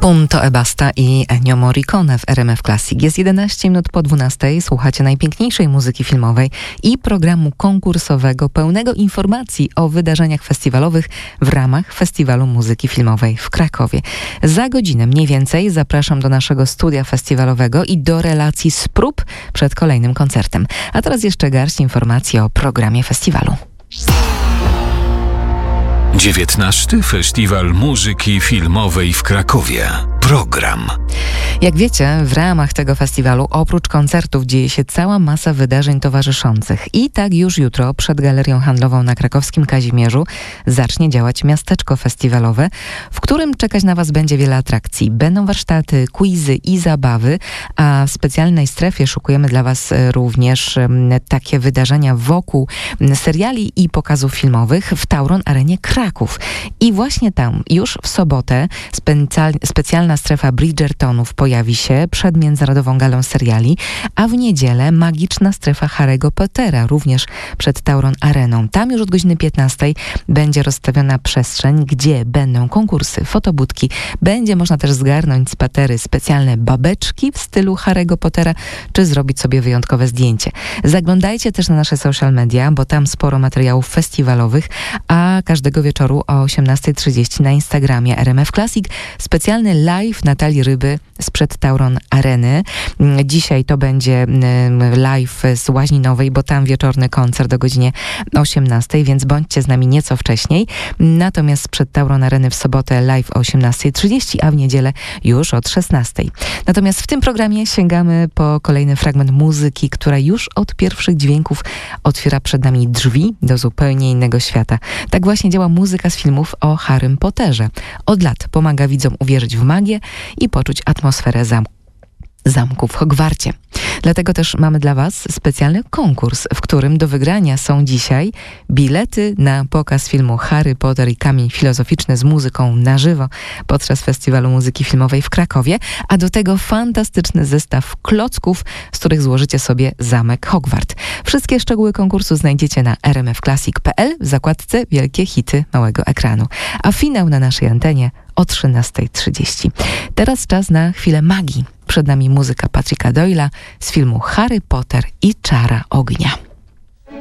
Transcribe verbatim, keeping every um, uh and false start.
Punto e basta i Ennio Morricone w R M F Classic. Jest jedenaście minut po dwunastej. Słuchacie najpiękniejszej muzyki filmowej i programu konkursowego pełnego informacji o wydarzeniach festiwalowych w ramach Festiwalu Muzyki Filmowej w Krakowie. Za godzinę mniej więcej zapraszam do naszego studia festiwalowego i do relacji z prób przed kolejnym koncertem. A teraz jeszcze garść informacji o programie festiwalu. dziewiętnasty Festiwal Muzyki Filmowej w Krakowie. Program. Jak wiecie, w ramach tego festiwalu oprócz koncertów dzieje się cała masa wydarzeń towarzyszących. I tak już jutro przed Galerią Handlową na krakowskim Kazimierzu zacznie działać miasteczko festiwalowe, w którym czekać na Was będzie wiele atrakcji. Będą warsztaty, quizy i zabawy, a w specjalnej strefie szykujemy dla Was również takie wydarzenia wokół seriali i pokazów filmowych w Tauron Arenie Kraków. I właśnie tam już w sobotę specal- specjalna strefa Bridgertonów pojawi się przed Międzynarodową Galą Seriali, a w niedzielę magiczna strefa Harry'ego Pottera również przed Tauron Areną. Tam już od godziny piętnastej będzie rozstawiona przestrzeń, gdzie będą konkursy, fotobudki. Będzie można też zgarnąć z patery specjalne babeczki w stylu Harry'ego Pottera, czy zrobić sobie wyjątkowe zdjęcie. Zaglądajcie też na nasze social media, bo tam sporo materiałów festiwalowych, a każdego wieczoru o osiemnastej trzydzieści na Instagramie R M F Classic specjalny live Natalii Ryby sprzed Tauron Areny. Dzisiaj to będzie live z Łaźninowej, bo tam wieczorny koncert o godzinie osiemnastej, więc bądźcie z nami nieco wcześniej. Natomiast przed Tauron Areny w sobotę live o osiemnastej trzydzieści, a w niedzielę już od szesnastej. Natomiast w tym programie sięgamy po kolejny fragment muzyki, która już od pierwszych dźwięków otwiera przed nami drzwi do zupełnie innego świata. Tak właśnie działa muzyka z filmów o Harrym Potterze. Od lat pomaga widzom uwierzyć w magię i poczuć atmosferę zamku. zamku w Hogwarcie. Dlatego też mamy dla Was specjalny konkurs, w którym do wygrania są dzisiaj bilety na pokaz filmu Harry Potter i Kamień Filozoficzny z muzyką na żywo podczas Festiwalu Muzyki Filmowej w Krakowie, a do tego fantastyczny zestaw klocków, z których złożycie sobie zamek Hogwart. Wszystkie szczegóły konkursu znajdziecie na r m f classic kropka p l w zakładce Wielkie Hity Małego Ekranu. A finał na naszej antenie o trzynastej trzydzieści. Teraz czas na chwilę magii. Przed nami muzyka Patricka Doyle'a z filmu Harry Potter i Czara Ognia.